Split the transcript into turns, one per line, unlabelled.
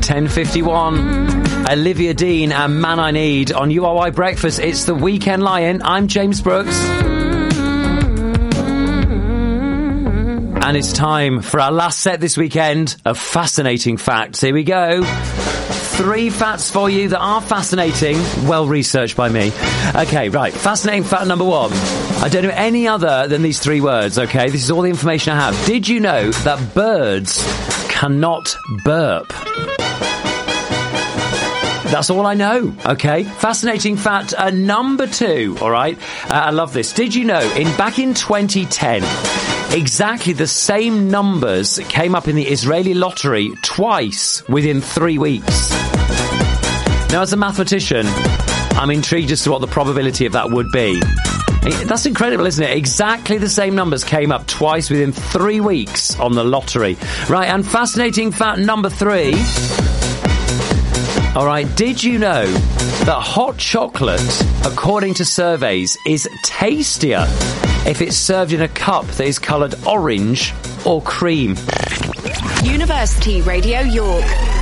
10:51. Olivia Dean and Man I Need on URY Breakfast. It's the Weekend Lion. I'm James Brooks. And it's time for our last set this weekend of fascinating facts. Here we go. 3 facts for you that are fascinating, well researched by me. Okay, right. Fascinating fact number 1. I don't know any other than these 3 words, okay? This is all the information I have. Did you know that birds cannot burp? That's all I know, okay? Fascinating fact number 2, all right? I love this. Did you know, back in 2010, exactly the same numbers came up in the Israeli lottery twice within 3 weeks? Now, as a mathematician, I'm intrigued as to what the probability of that would be. That's incredible, isn't it? Exactly the same numbers came up twice within 3 weeks on the lottery. Right, and fascinating fact number 3... All right, did you know that hot chocolate, according to surveys, is tastier if it's served in a cup that is coloured orange or cream?
University Radio York.